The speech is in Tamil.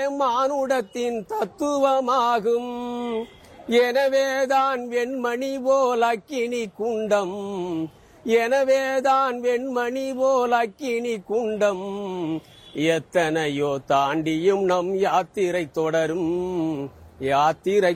மானுடத்தின் தத்துவமாகும். எனவேதான் வெண்மணி போல் அக்கினி குண்டம், எனவேதான் வெண்மணி போல் அக்கினி குண்டம். எத்தனையோ தாண்டியும் நம் யாத்திரை தொடரும், யாத்திரை